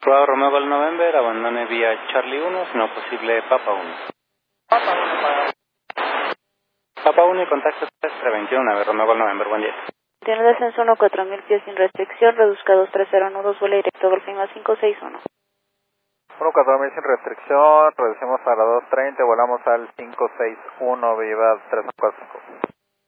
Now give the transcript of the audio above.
Cuadro Romeo Golf November, abandone vía Charlie 1, si no posible Papa 1. Papa 1 y contacto 321, Romeo Golf November, buen día. Tiene descenso 1, 4000 pies sin restricción, reduzca 2301 nudos, vuela directo Golf Lima 561. 14000 sin restricción, reducimos a la 230, volamos al 561, Viva 345.